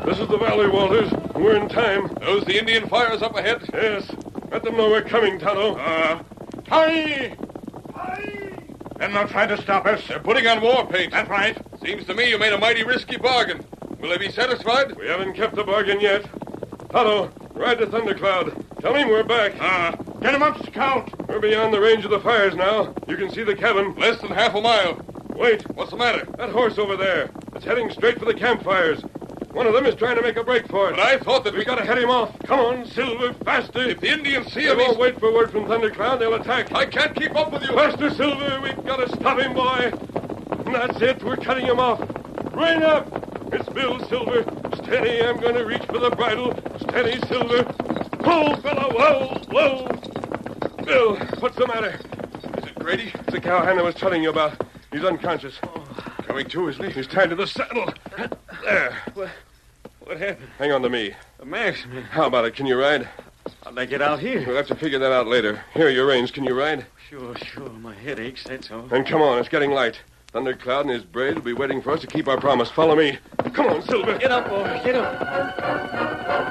This is the valley, Walters. We're in time. Those the Indian fires up ahead? Yes. Let them know we're coming, Tonto. Hi! They're not trying to stop us. They're putting on war paint. That's right. Seems to me you made a mighty risky bargain. Will they be satisfied? We haven't kept the bargain yet. Tonto, ride to Thundercloud. Tell him we're back. Get him up, Scout. We're beyond the range of the fires now. You can see the cabin. Less than half a mile. Wait. What's the matter? That horse over there. It's heading straight for the campfires. One of them is trying to make a break for it. But I thought that we gotta head him off. Come on, Silver, faster. If the Indians see They him, won't wait for word from Thundercloud. They'll attack. I can't keep up with you. Faster, Silver. We've got to stop him, boy. And that's it. We're cutting him off. Rein up. It's Bill, Silver. Steady. I'm going to reach for the bridle. Steady, Silver. Pull, fella. Whoa. Bill, what's the matter? Is it Grady? It's the cowhand I was telling you about. He's unconscious. Coming to, isn't he? He's tied to the saddle. There. What happened? Hang on to me. The masked man. How about it? Can you ride? How'd I get out here? We'll have to figure that out later. Here are your reins. Can you ride? Sure. My head aches, that's all. Then come on. It's getting light. Thundercloud and his braid will be waiting for us to keep our promise. Follow me. Come on, Silver. Get up, boy. Get up.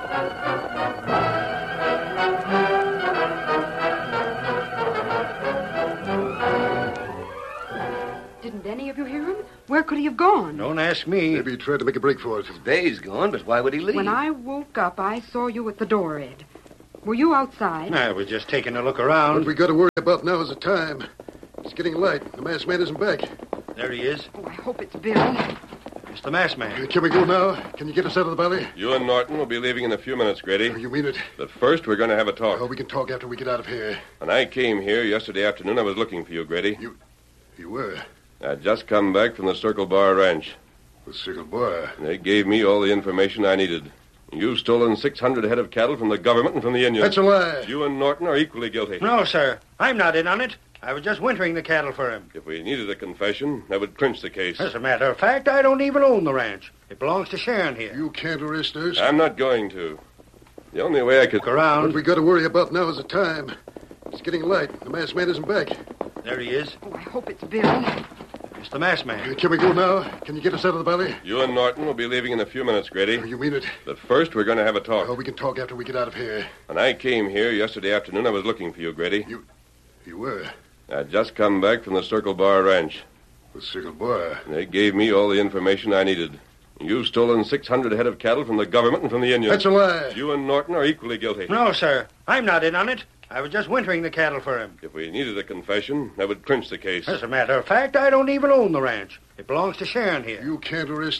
Didn't any of you hear him? Where could he have gone? Don't ask me. Maybe he tried to make a break for it. His bay's gone, but why would he leave? When I woke up, I saw you at the door, Ed. Were you outside? I was just taking a look around. What we got to worry about now is the time. It's getting light. The masked man isn't back. There he is. Oh, I hope it's Bill. It's the masked man. Can we go now? Can you get us out of the valley? You and Norton will be leaving in a few minutes, Grady. You mean it? But first, we're going to have a talk. Oh, we can talk after we get out of here. When I came here yesterday afternoon, I was looking for you, Grady. You were? I'd just come back from the Circle Bar Ranch. The Circle Bar? They gave me all the information I needed. You've stolen 600 head of cattle from the government and from the Indians. That's a lie. You and Norton are equally guilty. No, sir. I'm not in on it. I was just wintering the cattle for him. If we needed a confession, that would clinch the case. As a matter of fact, I don't even own the ranch. It belongs to Sharon here. You can't arrest us. I'm not going to. The only way I could... Look around. What we got to worry about now is the time. It's getting light. The masked man isn't back. There he is. Oh, I hope it's Bill. It's the masked man. Can we go now? Can you get us out of the valley? You and Norton will be leaving in a few minutes, Grady. You mean it? But first, we're going to have a talk. Oh, we can talk after we get out of here. When I came here yesterday afternoon, I was looking for you, Grady. You were? I'd just come back from the Circle Bar Ranch. The Circle Bar? They gave me all the information I needed. You've stolen 600 head of cattle from the government and from the Indians. That's a lie. You and Norton are equally guilty. No, sir. I'm not in on it. I was just wintering the cattle for him. If we needed a confession, that would clinch the case. As a matter of fact, I don't even own the ranch. It belongs to Sharon here. You can't arrest